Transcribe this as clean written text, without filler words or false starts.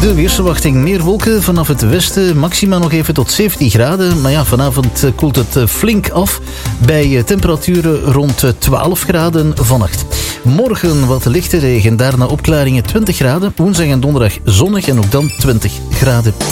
De weersverwachting: meer wolken vanaf het westen. Maxima nog even tot 17 graden. Maar ja, vanavond koelt het flink af. Bij temperaturen rond 12 graden vannacht. Morgen wat lichte regen. Daarna opklaringen 20 graden. Woensdag en donderdag zonnig en ook dan 20 graden.